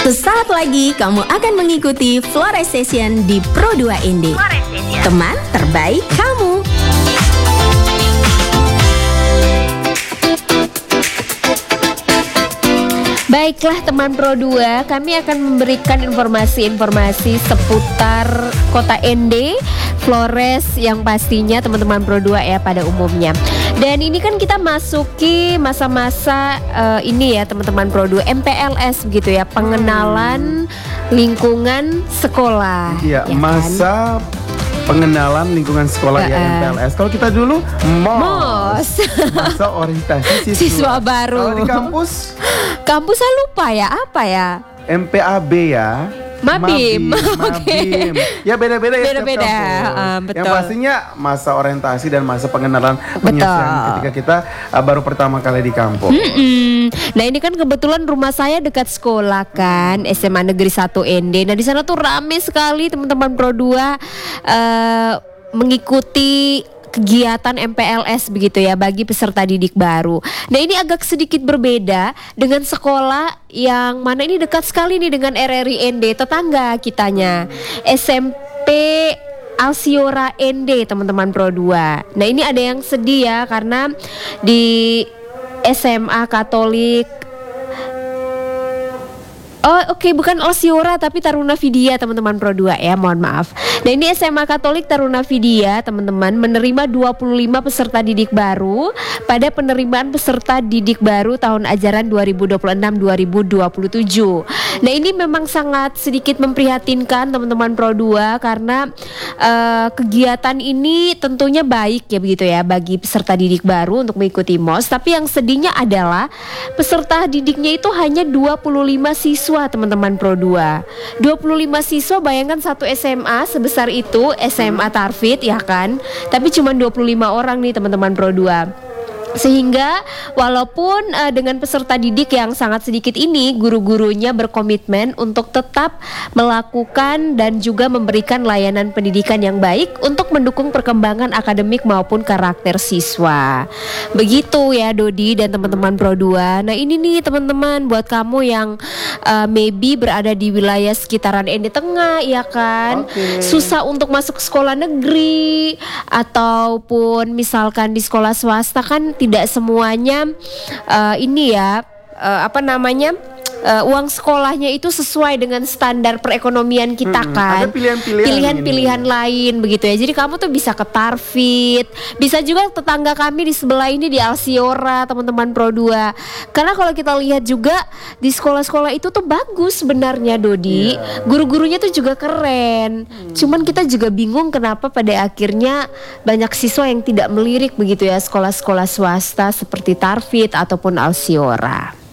Sesaat lagi kamu akan mengikuti Flores Session di Pro 2 ND. Teman terbaik kamu. Baiklah teman Pro 2, kami akan memberikan informasi-informasi seputar kota ND, Flores yang pastinya teman-teman Pro 2 ya pada umumnya. Dan ini kan kita masuki masa-masa ini ya teman-teman Pro 2, MPLS begitu ya, pengenalan lingkungan sekolah. Iya, ya masa pengenalan lingkungan sekolah ya MPLS. Kalau kita dulu MOS. Masa orientasi siswa baru. Kalau di kampus saya lupa ya, apa ya? MPAB ya. Mabim. Mabim. Ya beda-beda ya. Beda-beda. Betul. Yang pastinya masa orientasi dan masa pengenalan penyelesaian ketika kita baru pertama kali di kampus. Nah ini kan kebetulan rumah saya dekat sekolah kan, SMA Negeri 1 ND. Nah di sana tuh rame sekali teman-teman Pro 2 mengikuti kegiatan MPLS begitu ya bagi peserta didik baru. Nah ini agak sedikit berbeda dengan sekolah yang mana ini dekat sekali nih dengan RRI ND, tetangga kitanya, SMP Alsiora ND teman-teman Pro 2. Nah ini ada yang sedih ya karena di SMA Katolik bukan Alsiora tapi Taruna Vidya teman-teman Pro 2 ya, mohon maaf. Nah ini SMA Katolik Taruna Vidya teman-teman menerima 25 peserta didik baru pada penerimaan peserta didik baru tahun ajaran 2026-2027. Nah ini memang sangat sedikit memprihatinkan teman-teman Pro 2 karena kegiatan ini tentunya baik ya begitu ya bagi peserta didik baru untuk mengikuti MOS. Tapi yang sedihnya adalah peserta didiknya itu hanya 25 siswa teman-teman Pro 2. 25 siswa, bayangkan satu SMA sebesar itu, SMA Tarfit ya kan. Tapi cuma 25 orang nih teman-teman Pro 2. Sehingga walaupun dengan peserta didik yang sangat sedikit ini, guru-gurunya berkomitmen untuk tetap melakukan dan juga memberikan layanan pendidikan yang baik untuk mendukung perkembangan akademik maupun karakter siswa. Begitu ya Dodi dan teman-teman Pro 2. Nah ini nih teman-teman buat kamu yang maybe berada di wilayah sekitaran ND Tengah ya kan, susah untuk masuk sekolah negeri ataupun misalkan di sekolah swasta kan tidak semuanya ini ya uang sekolahnya itu sesuai dengan standar perekonomian kita kan. Ada pilihan-pilihan lain begitu ya. Jadi kamu tuh bisa ke Tarfit, bisa juga tetangga kami di sebelah ini di Alsiora teman-teman Pro 2. Karena kalau kita lihat juga di sekolah-sekolah itu tuh bagus sebenarnya Dodi. Guru-gurunya tuh juga keren. Cuman kita juga bingung kenapa pada akhirnya banyak siswa yang tidak melirik begitu ya sekolah-sekolah swasta seperti Tarfit ataupun Alsiora.